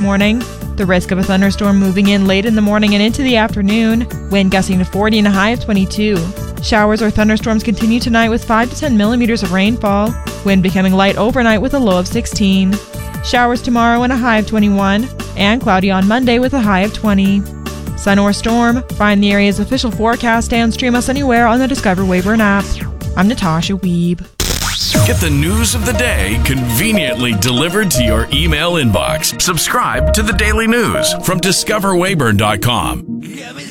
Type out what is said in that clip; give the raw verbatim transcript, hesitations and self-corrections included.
morning. The risk of a thunderstorm moving in late in the morning and into the afternoon. Wind gusting to forty and a high of twenty-two. Showers or thunderstorms continue tonight with five to ten millimeters of rainfall. Wind becoming light overnight with a low of sixteen. Showers tomorrow and a high of twenty-one. And cloudy on Monday with a high of twenty. Sun or storm? Find the area's official forecast and stream us anywhere on the Discover Weyburn app. I'm Natasha Wiebe. Get the news of the day conveniently delivered to your email inbox. Subscribe to the Daily News from discover weyburn dot com.